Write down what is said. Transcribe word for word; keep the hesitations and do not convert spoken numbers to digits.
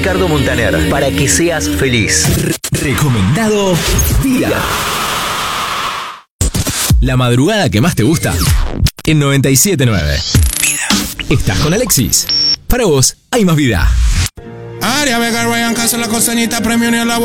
Ricardo Montaner, para que seas feliz. Recomendado Día. La madrugada que más te gusta en noventa y siete punto nueve. Estás con Alexis. Para vos hay más vida. Área Vega, Ryan Casa, la costanita, premio ni a la